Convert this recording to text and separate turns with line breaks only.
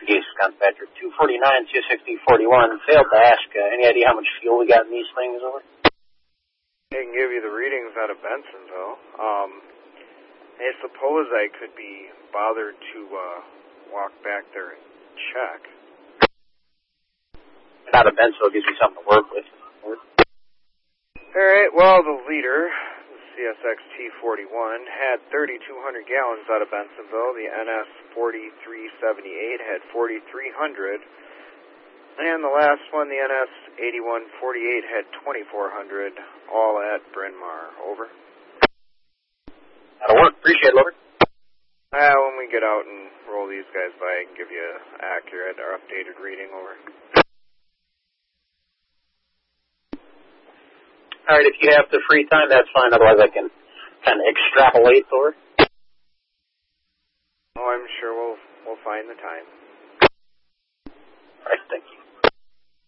Gates, Patrick. 249, 260, 41. Failed to ask, any idea how much fuel we got in these things over?
I can give you the readings out of Bensonville. I suppose I could be bothered to walk back there and check.
Out of Bensonville gives me something to work with.
All right, well, the leader, the CSX T41, had 3,200 gallons out of Bensonville. The NS 4378 had 4,300. And the last one, the NS 8148, had 2,400, all at Bryn Mawr. Over.
That'll work. Appreciate it, Lover.
When we get out and roll these guys by, I can give you an accurate or updated reading. Over.
All right, if you have the free time, that's fine. Otherwise, I can kind of extrapolate, Thor.
Oh, I'm sure we'll find the time.